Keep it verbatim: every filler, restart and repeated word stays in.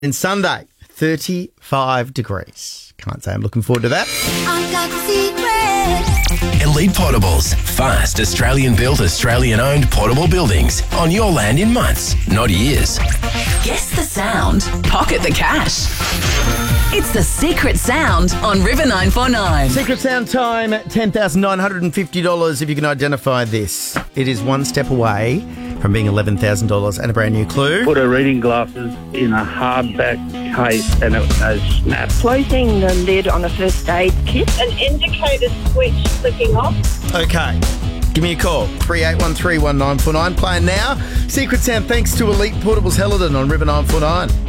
And Sunday, thirty-five degrees. Can't say I'm looking forward to that. I've got secrets. Elite Portables. Fast, Australian-built, Australian-owned portable buildings on your land in months, not years. Guess the sound. Pocket the cash. It's the Secret Sound on River nine four nine. Secret Sound time, ten thousand nine hundred fifty dollars if you can identify this. It is one step away from being eleven thousand dollars and a brand new clue. Put her reading glasses in a hardback case and it was snapped. Closing the lid on a first aid kit. An indicator switch flipping off. Okay. Give me a call, three eight one three one nine four nine. Playing now. Secret Sound thanks to Elite Portables Helidon on River nine four nine.